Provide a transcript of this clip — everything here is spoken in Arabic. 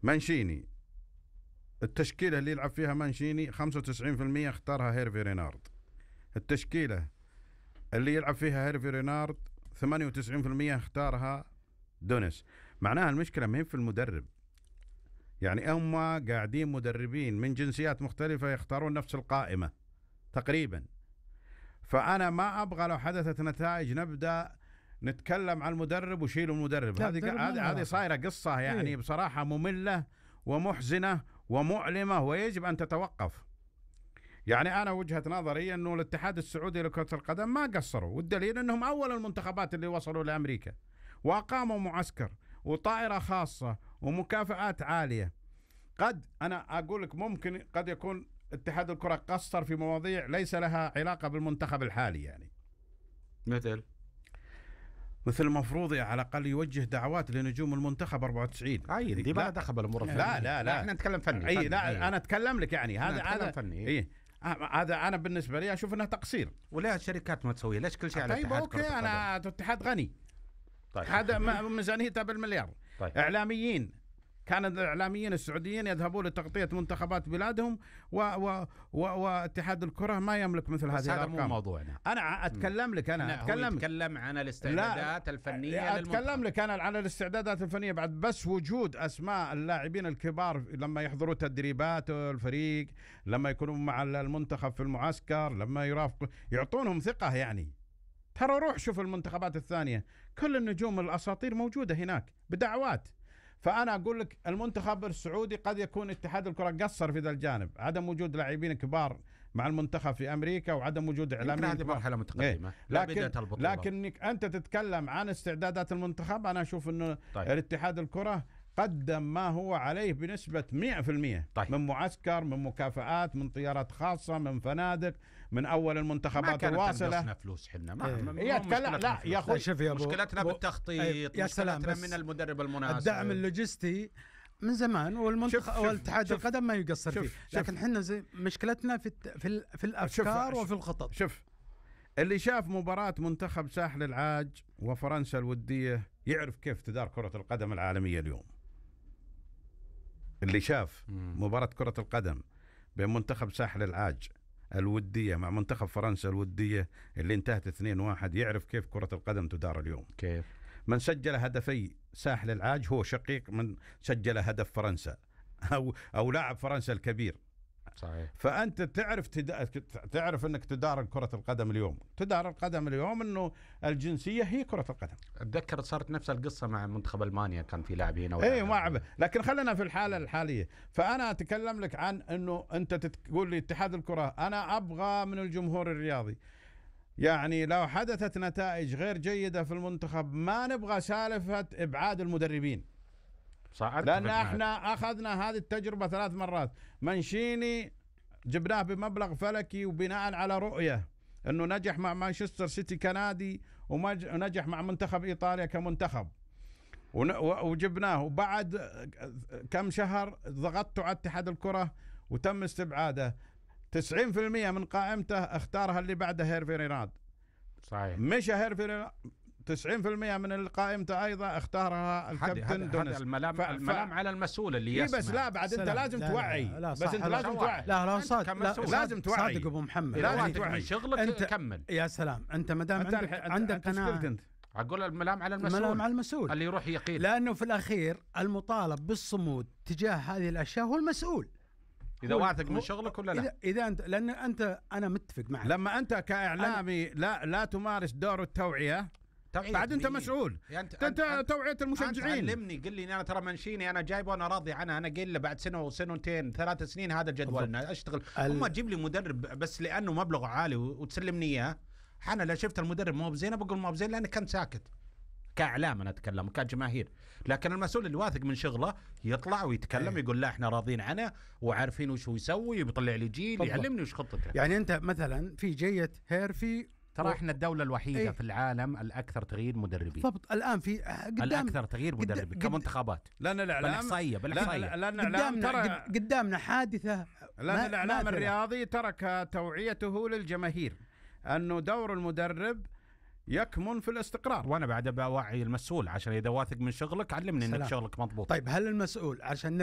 مانشيني، التشكيلة اللي يلعب فيها مانشيني 95% اختارها هيرفي رينارد. التشكيلة اللي يلعب فيها هيرفي رينارد 98% اختارها دونيس. معناها المشكلة ما هي في المدرب، يعني هم قاعدين مدربين من جنسيات مختلفة يختارون نفس القائمة تقريبا. فأنا ما أبغى لو حدثت نتائج نبدأ نتكلم عن المدرب وشيلوا المدرب. هذه صايرة قصة يعني بصراحة مملة ومحزنة ومؤلمة ويجب أن تتوقف. يعني أنا وجهة نظري أنه الاتحاد السعودي لكرة القدم ما قصروا، والدليل أنهم أول المنتخبات اللي وصلوا لأمريكا وأقاموا معسكر وطائرة خاصة ومكافآت عالية. أنا أقول لك ممكن قد يكون اتحاد الكرة قصر في مواضيع ليس لها علاقة بالمنتخب الحالي، يعني مثل المفروض على الأقل يوجه دعوات لنجوم المنتخب 94. دي ما دخل بالأمور. لا احنا نتكلم فني. أنا أتكلم لك يعني هذا فني. هذا أنا بالنسبة لي أشوف أنه تقصير. وليه الشركات ما تسويه؟ ليش كل شيء على طيب أوكي، أنا اتحاد غني. طيب. هذا ميزانيته بالمليار. طيب. إعلاميين، كان الإعلاميين السعوديين يذهبون لتغطية منتخبات بلادهم واتحاد الكرة ما يملك مثل هذه الأرقام. هذا مو موضوعنا. أنا أتكلم لك، أتكلم عن الاستعدادات الفنية أتكلم لك أنا عن الاستعدادات الفنية بعد، بس وجود أسماء اللاعبين الكبار لما يحضروا تدريبات الفريق، لما يكونوا مع المنتخب في المعسكر، لما يرافقوا يعطونهم ثقة. يعني ترى روح شوف المنتخبات الثانية، كل النجوم الأساطير موجودة هناك بدعوات. فأنا أقول لك المنتخب السعودي قد يكون اتحاد الكرة قصر في ذا الجانب، عدم وجود لاعبين كبار مع المنتخب في أمريكا وعدم وجود إعلاميين. هذه مرحلة متقدمة. لكنك أنت تتكلم عن استعدادات المنتخب، أنا أشوف أنه الاتحاد الكرة قدم ما هو عليه بنسبة 100%. من معسكر، من مكافآت، من طيارات خاصة، من فنادق، من أول المنتخبات الواصلة. ما فلوس حنا لا يا أخوي، مشكلتنا بالتخطيط، مشكلتنا من المدرب المناسب، الدعم اللوجستي من زمان، والمنتخب والاتحاد القدم ما يقصر فيه. لكن حنا مشكلتنا في الأفكار وفي الخطط. شوف اللي شاف مباراة منتخب ساحل العاج وفرنسا الودية يعرف كيف تدار كرة القدم العالمية اليوم. اللي شاف مباراة كرة القدم بين منتخب ساحل العاج الودية مع منتخب فرنسا الودية اللي انتهت 2-1 يعرف كيف كرة القدم تدار اليوم. كيف؟ من سجل هدفي ساحل العاج هو شقيق من سجل هدف فرنسا أو لاعب فرنسا الكبير. صحيح. فأنت تعرف أنك تدار كرة القدم اليوم. تدار القدم اليوم أنه الجنسية هي كرة القدم. أتذكر صارت نفس القصة مع منتخب ألمانيا، كان في لاعب هنا ما لكن خلينا في الحالة الحالية. فأنا أتكلم لك عن أنه أنت تقول لي اتحاد الكرة، أنا أبغى من الجمهور الرياضي يعني لو حدثت نتائج غير جيدة في المنتخب ما نبغى سالفة إبعاد المدربين، لأن احنا أخذنا هذه التجربة 3 مرات. مانشيني جبناه بمبلغ فلكي وبناء على رؤية أنه نجح مع مانشستر سيتي كنادي ونجح مع منتخب إيطاليا كمنتخب وجبناه، وبعد كم شهر ضغطوا على اتحاد الكرة وتم استبعاده. 90% من قائمته اختارها اللي بعده هيرفي رينارد. صحيح. مش هيرفي رينارد 90% من القائمة أيضا اختارها الكابتن دونيس. الملام على المسؤول اللي يسمع. بس لا بعد انت لازم توعي. بس انت لازم توعي. لا لازم توعي. صادق ابو محمد، لازم توعي شغلك. انت كمل. يا سلام، انت ما دام عندك قناعة، اقول الملام على المسؤول. الملام على المسؤول اللي يروح يقيل، لانه في الاخير المطالب بالصمود تجاه هذه الاشياء هو المسؤول. إذا واثق من شغلك ولا لا؟ إذا أنت، لأن أنا متفق معك. لما أنت كإعلامي لا تمارس دور التوعية بعد أنت مسؤول. يعني أنت توعية المشجعين. علمني، قل لي أنا ترى منشيني أنا جايبه وأنا راضي عنها. أنا قل له بعد سنة وسنتين 3 سنين هذا جدولنا أشتغل. أما تجيب لي مدرب بس لأنه مبلغه عالي وتسلمني إياه. أنا لا شفت المدرب مو بزين بقول مو بزين لأني كنت ساكت. كإعلام أنا أتكلم كجماهير، لكن المسؤول اللي واثق من شغله يطلع ويتكلم يقول لا إحنا راضين عنه وعارفين وش هو يسوي، بيطلع لي جيل يعلمني وش خطته. يعني أنت مثلا في جية هيرفي، ترى إحنا الدولة الوحيدة في العالم الأكثر تغيير مدربين. بالضبط. الآن في الأكثر تغيير مدربين كمنتخبات. لأن الإعلام قدامنا حادثة. لأن الإعلام الرياضي ترك توعيته للجماهير أنه دور المدرب يكمن في الاستقرار. وانا بعد بوعي المسؤول عشان اذا واثق من شغلك علمني انك شغلك مضبوط. طيب هل المسؤول عشان